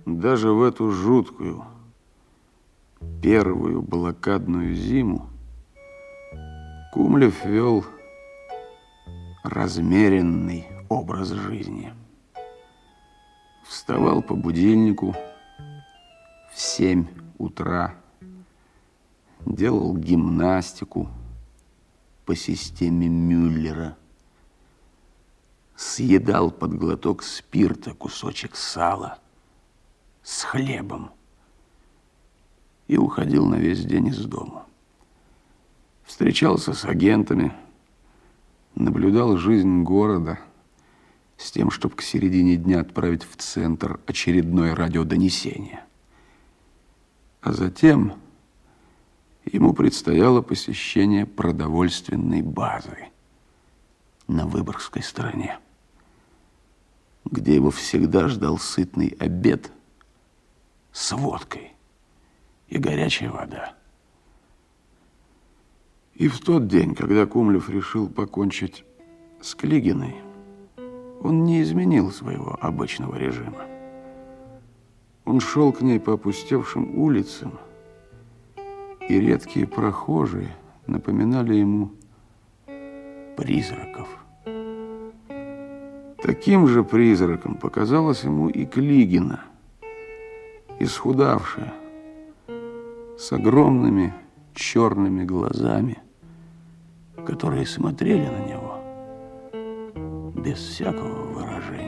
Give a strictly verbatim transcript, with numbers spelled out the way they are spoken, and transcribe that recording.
Даже в эту жуткую первую блокадную зиму Кумлев вел размеренный образ жизни. Вставал по будильнику в семь утра, делал гимнастику по системе Мюллера, съедал под глоток спирта кусочек сала с хлебом и уходил на весь день из дома. Встречался с агентами, наблюдал жизнь города с тем, чтобы к середине дня отправить в центр очередное радиодонесение. А затем ему предстояло посещение продовольственной базы на Выборгской стороне, где его всегда ждал сытный обед с водкой и горячая вода. И в тот день, когда Кумлев решил покончить с Клигиной, он не изменил своего обычного режима. Он шел к ней по опустевшим улицам, и редкие прохожие напоминали ему призраков. Таким же призраком показалась ему и Клигина, исхудавшая, с огромными черными глазами, которые смотрели на него без всякого выражения.